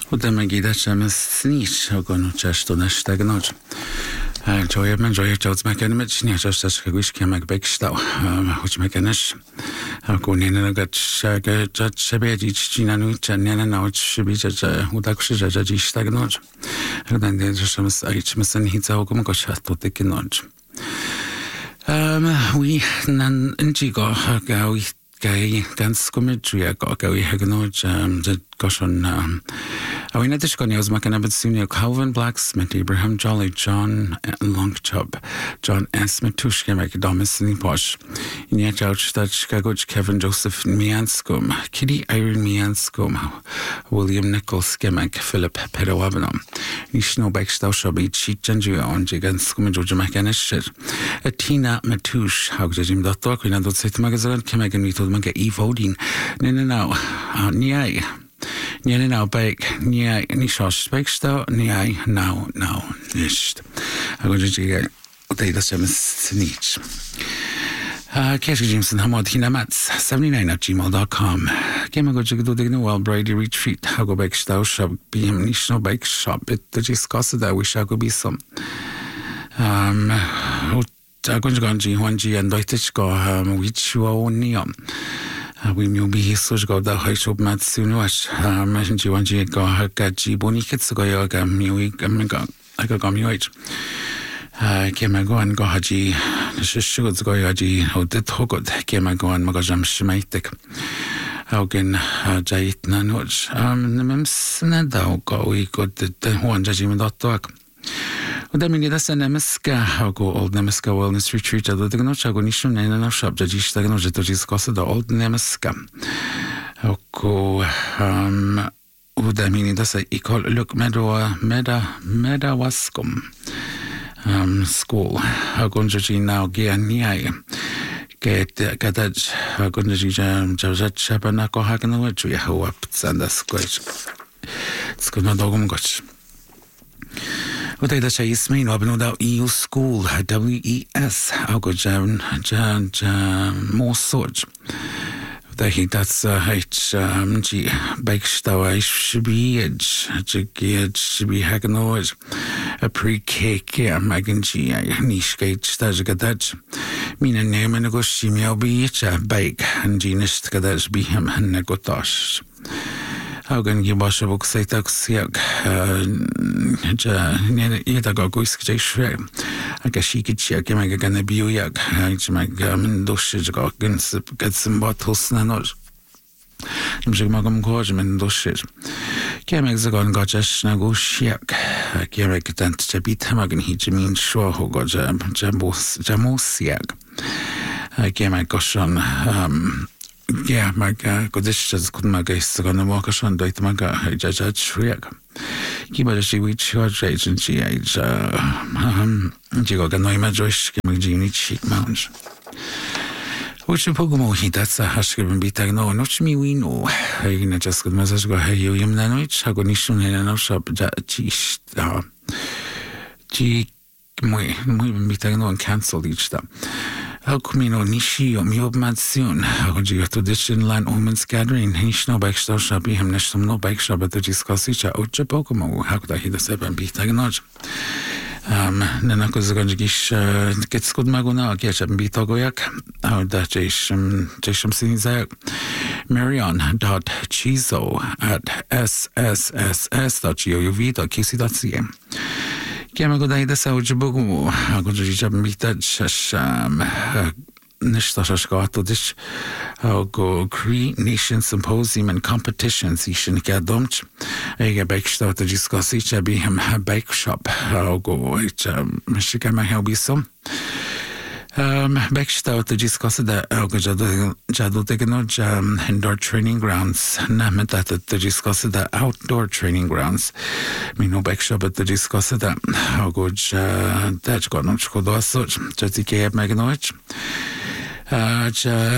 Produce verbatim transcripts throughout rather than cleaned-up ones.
Udemy gidać am snić ogonu często na sztegnoć. Joje men joje jods mekanimich nie just as gwish kemek bek stał. Choć mekanish. Ogólnie nie gać gać sobie dziś cina nuć nie na nauć sobie że udak się że dziś sztegnoć. Ten dzień że sam aić myślę hica ogum goś to tyki noć. Um, we nan injigo gawi gai ganz komedria go gawi hagnoć że goshon a we też konia z makana Sunio Calvin Blacksmith, Abraham Jolly, John Longchop, John S. Matushkemek, Domus Niposh, nie jauch that Kagoch Kevin Joseph Mianskum, Kitty Irene Mianskum, William Nichols Kemek, Philip Pedawabano, Nishno Bekstau Shobi, Cheat Janju on Jiganskum Georgia Mechanish, Tina Matush, how did him dot talk, we not say to Magazine Kemek and we told Manga Eve Odin, no, no, no, nie. Nie now bake, nie ni sauce bake sto, nie now now nicht. A go dziś tutaj to się nic. Uh, Keshi Jameson Hamad Hina Mats seventy-nine at gmail dot com. Kema go jig do digno well Brady retreat. How go bake sto shop be him national bake shop. It the discuss that we shall go be some. Um, I go ganji wanji and doitich go um which you neon. We may be so go da high up mat soon was imagine you want you go gaji boni kits go yoga mi go I go mi wait came go and go haji should go haji how did hogod came go and magajam shmaitik Haugen jait nanoj um nems nada go we got the one judgment dot talk Uda mi da se nemeska hago Old Nemeska Wellness Retreat do tego nocha go niszu nie na shop dziś tego noże to jest kosa do Old Nemeska. Hago um uda mi da se ikol look medo meda meda waskum um school hago dziś now gian nie get gadać hago dziś jam jawzat szapana ko hagno czu ja łap sanda skoć. Skoro dogum goć. Uday da siya ismain wabno daw E U School W E S algo jan jan jan mosoj. Uday hitats hach mji baikstawa ishbiej jigiej shibi hagnoj a pre-K care maganji nishgate staj gadaj mina name negoshi miabi cha baik anjinist gadaj biham negotash. Haugen gibasha buk seitak siak ja nie jeda go guisk jay shre aga shikit ya kemega gana biu yak hajmak men doshi go gens getsim bottles na noj Nimjig magam goj men doshi kemek zagon gojash na go shiak kemek tant chabit hamagan hijimin shwa ho goja jambos jamosiak kemek goshon um Yeah, maga godishas kun maga isgona wakashon doit maga jajaj shriak. Kiba shi wich hot agency age um jigo ganoima josh kemjini chik mounts. Which pogomo hitatsa hashkeben bitag no noch mi wino. Hagina just good message go hey yum nanoich hago nishun na shop ja chish da. Chi muy muy bitag no cancelled each time. Alcumino nishi o miobmatsion, Hagoji tradition land women's gathering, Hishno Backstall Shabi, him Nasham no Backshop at the Discossicha, Ocha Pocomo, Hakda he the seven Bitagnoj. Um, Nanakozagish gets good maguna, Getcham Bitogoyak, our Dacham Jasham Sinizak, Marion dot Chizo at S S S S dot G-O-U-V dot K C dot C M. Kiema go dajda sa ujibugu, ako jijab mitad shasham, nishtashash go ato dish, go Cree Nation Symposium and Competitions, ishin kadomch, ega backstop to discussicha be him bake shop, go icha, mishikama helbisom. Um, backstop to discuss the Jadu Tegano indoor training grounds. Nameta to discuss the outdoor training grounds. Me no backshop at the discuss that. How good that's got no chodo such. Jazike Magnoich. Uh,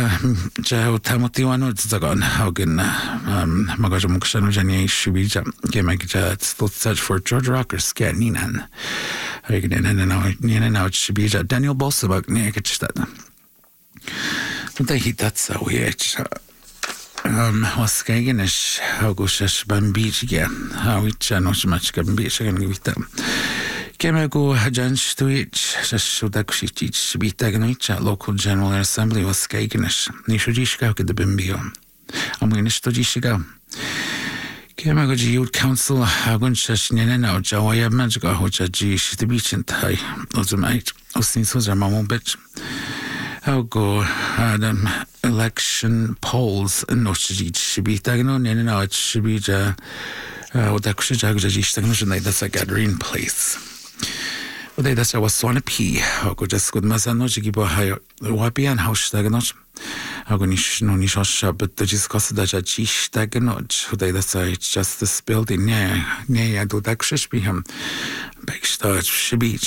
ja Tamotiwano Zagon, Haugen, um, Magajamukshan Jani Shubija, Gemaka, search for George Rocker, Scaninan. Hagin and now, Nina now Shubija, Daniel Bolsabak, Nekachstad. But they hit that's how we Um, was gegen is Augustus Bambige, how it knows much can be second with them. Kemago Hajan Stuich, Shudakshich, Bitagnicha, local General Assembly was gegen is Nishujishka the Bimbio. I'm going to study Shiga. Kemagoji Youth Council, Hagunchash Nena, Jawaya Magica, Hojaji, the beach and Thai, Ozamite, Osins was a mammal bitch. How go Adam election polls no should be taken on and now it should be uh that should that's a gathering place. But they that's I was one p how go just good masano jibo high wapi and house tagnot. How go nish no nish but the discuss that a chish tagnot who they that's I just the spilled in near near do that should be him backstart should be.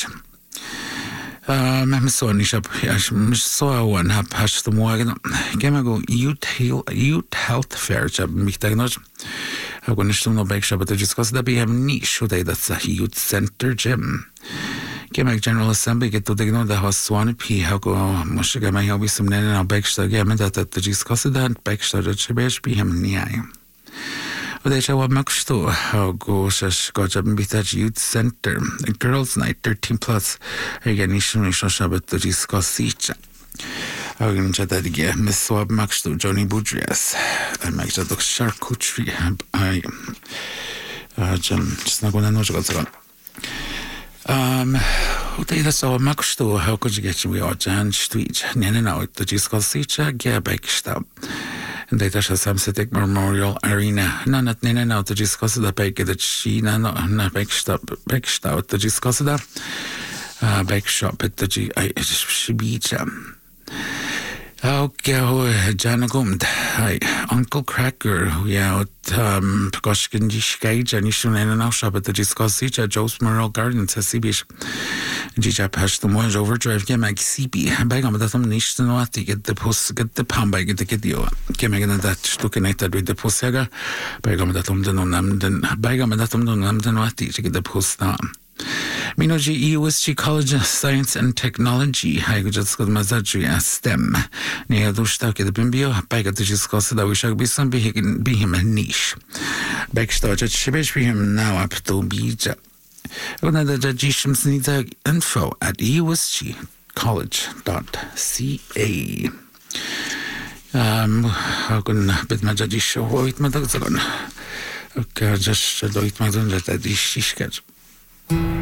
Um, so nishap so one hap hash the morgan. Gemago youth youth health fair job mitagnos. How go nish no bake shop but discuss that be him niche they that's a youth center gym. Gemag General Assembly get to digno the house one p how go mushiga may help some nene now bake shop game that the discuss that bake shop that be him niai. They show up much to how goes as got up with youth center, a girls' night thirteen plus. Again, issue show but the discuss each. I'm going to that again, Miss Swab Max to Johnny Budrias. I make that look charcuterie. I, uh, just not going to know what's going on. Um, they saw Max to how could you get you out and street, Nana out the discuss each, get back stop. And they touch a Samsitic Memorial Arena. None at Nina now to discuss the bake that she no not bake stop bake stout to discuss that uh bake shop at the G I she beach um okay Janagumd hi Uncle Cracker who out um Goshkin Gage and issue in an shop at the discuss each at Joe's Memorial Gardens at Seabeach. Jija passed the ones overdrive game like C B. Bag on that niche to know to get the post get the palm bag to get you. Came again that looking at that with the postega. Bag on that um the nam then bag on that um the nam then what to get the post now. Minoji U S G College of Science and Technology. I just got Mazaji as STEM. Near those stuck at the Bimbio. Bag at the discuss that we shall be some be him a niche. Back started Shibish be him now up to Bija. Another Jishim's needs info at U S G college dot C A. Um, how can bit my judge show what my dogs are on? Okay, just do it my own that I dish.